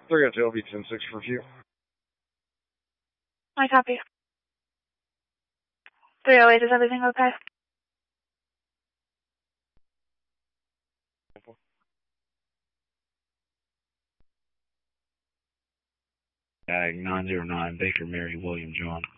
They're going to LV 10-6 for review. I copy. 308, is everything okay? Ag 909, Baker Mary William John.